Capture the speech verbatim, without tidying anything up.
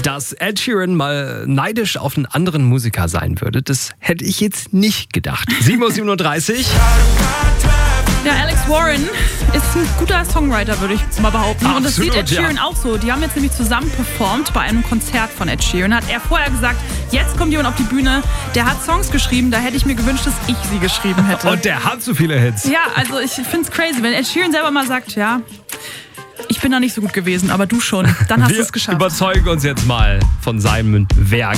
Dass Ed Sheeran mal neidisch auf einen anderen Musiker sein würde, das hätte ich jetzt nicht gedacht. sieben Uhr siebenunddreißig. Ja, Alex Warren ist ein guter Songwriter, würde ich mal behaupten. Absolut, und das sieht Ed Sheeran ja. auch so. Die haben jetzt nämlich zusammen performt bei einem Konzert von Ed Sheeran. Hat er vorher gesagt, jetzt kommt jemand auf die Bühne, der hat Songs geschrieben, da hätte ich mir gewünscht, dass ich sie geschrieben hätte. Und der hat so viele Hits. Ja, also ich finde es crazy, wenn Ed Sheeran selber mal sagt, ja, ich bin da nicht so gut gewesen, aber du schon. Dann hast du Wir es geschafft. überzeugen uns jetzt mal von seinem Werk.